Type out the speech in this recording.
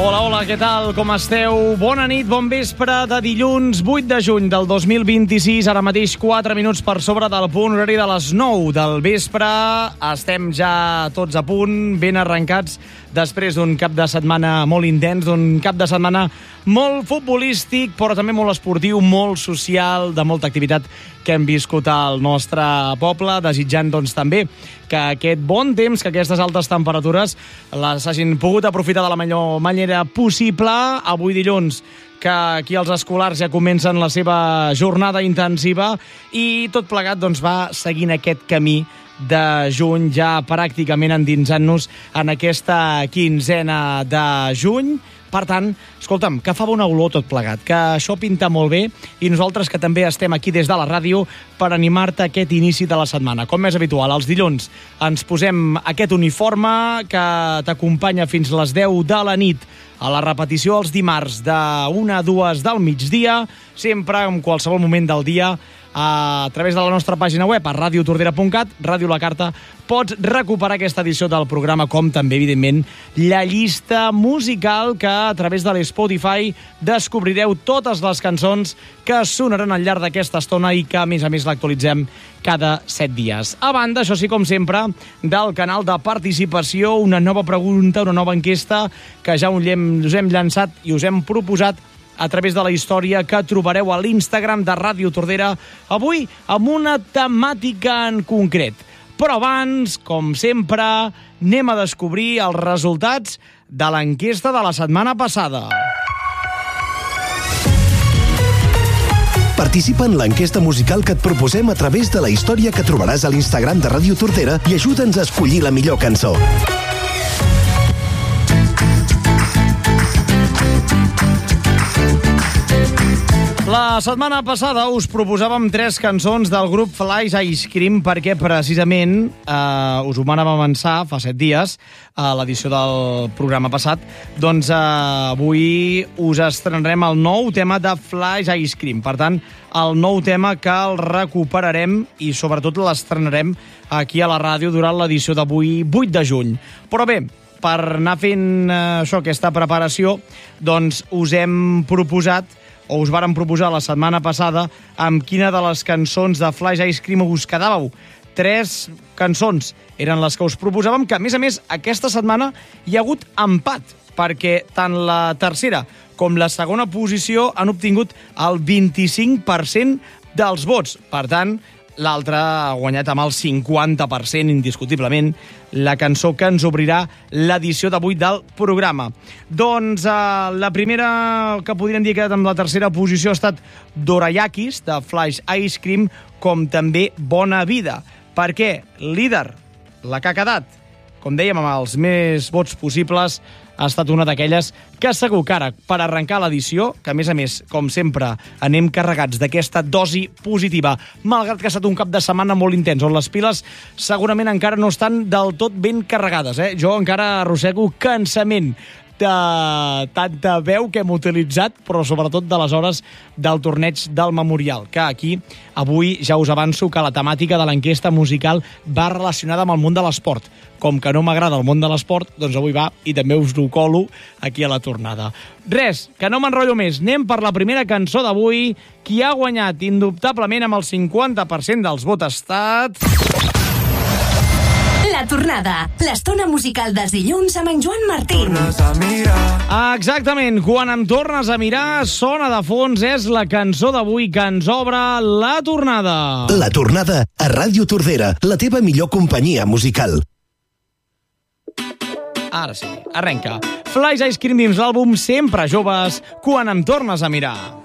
Hola, què tal? Com esteu? Bona nit, bon vespre de dilluns 8 de juny del 2026, ara mateix 4 minuts per sobre del punt horari de les 9 del vespre. Estem ja tots a punt, ben arrencats, després d'un cap de setmana molt intens, d'un cap de setmana molt futbolístic, però també molt esportiu, molt social, de molta activitat que hem viscut al nostre poble, desitjant doncs també que aquest bon temps, que aquestes altes temperatures les hagin pogut aprofitar de la millor manera possible. Avui dilluns, que aquí els escolars ja comencen la seva jornada intensiva i tot plegat doncs va seguint aquest camí de juny, ja pràcticament endinsant-nos en aquesta quinzena de juny. Per tant, escolta'm, que fa bona olor tot plegat, que això pinta molt bé i nosaltres que també estem aquí des de la ràdio per animar-te aquest inici de la setmana. Com és habitual, els dilluns ens posem aquest uniforme que t'acompanya fins les 10 de la nit, a la repetició els dimarts de 1 a 2 del migdia, sempre en qualsevol moment del dia, a través de la nostra pàgina web a radiotordera.cat, Ràdio La Carta, pots recuperar aquesta edició del programa, com també, evidentment, la llista musical que a través de l'Spotify descobrireu totes les cançons que sonaran al llarg d'aquesta estona i que, a més, l'actualitzem cada 7 dies. A banda, això sí, com sempre, del canal de participació, una nova pregunta, una nova enquesta que ja us hem llançat i us hem proposat a través de la història que trobareu a l'Instagram de Ràdio Tordera, avui amb una temàtica en concret. Però abans, com sempre, anem a descobrir els resultats de l'enquesta de la setmana passada. Participa en l'enquesta musical que et proposem a través de la història que trobaràs a l'Instagram de Ràdio Tordera i ajuda'ns a escollir la millor cançó. La setmana passada us proposàvem 3 cançons del grup Flaix Ice Cream perquè precisament us ho vàrem avançar fa 7 dies a l'edició del programa passat. Doncs avui us estrenarem el nou tema de Flaix Ice Cream. Per tant, el nou tema que el recuperarem i sobretot l'estrenarem aquí a la ràdio durant l'edició d'avui, 8 de juny. Però bé, per anar fent aquesta preparació, doncs us hem proposat o us vàrem proposar la setmana passada amb quina de les cançons de Flaix Ice Cream us quedàveu. 3 cançons eren les que us proposàvem, que a més, aquesta setmana hi ha hagut empat, perquè tant la tercera com la segona posició han obtingut el 25% dels vots. Per tant, l'altra ha guanyat amb el 50%, indiscutiblement, la cançó que ens obrirà l'edició d'avui del programa. Doncs la primera que podríem dir que amb la tercera posició ha estat Dorayakis, de Flaix Ice Cream, com també Bona Vida. Per què? Líder, la que ha quedat, com dèiem, amb els més vots possibles, ha estat una d'aquelles que segur que ara, per arrencar l'edició, que a més, com sempre, anem carregats d'aquesta dosi positiva, malgrat que ha estat un cap de setmana molt intens, on les piles segurament encara no estan del tot ben carregades. Jo encara arrossego cansament de tanta veu que hem utilitzat, però sobretot de les hores del torneig del Memorial, que aquí, avui, ja us avanço que la temàtica de l'enquesta musical va relacionada amb el món de l'esport. Com que no m'agrada el món de l'esport, doncs avui va i també us ho colo aquí a la tornada. Res, que no m'enrotllo més. Anem per la primera cançó d'avui. Qui ha guanyat indubtablement amb el 50% dels vots ha estat... La tornada, l'estona musical dels dilluns amb en Joan Martín. Exactament, quan em tornes a mirar, sona de fons, és la cançó d'avui que ens obre La Tornada. La Tornada a Ràdio Tordera, la teva millor companyia musical. Ara sí, arrenca. Flaix Ice Cream dins l'àlbum Sempre Joves, quan em tornes a mirar.